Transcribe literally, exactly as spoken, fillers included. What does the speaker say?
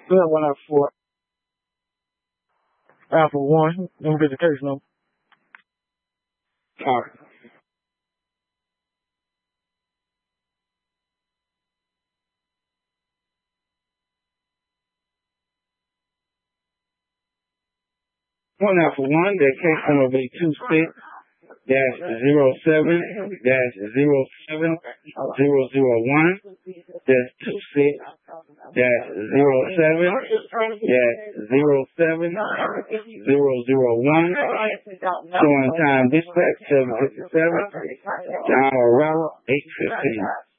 That one out for Alpha One. Let me get the case number. All right. One Alpha One, that case number will be two six dash zero seven dash zero seven zero zero one. That's two six dash zero seven dash zero seven zero zero one. Showing time dispatch seven fifty seven. Time arrival eight fifteen.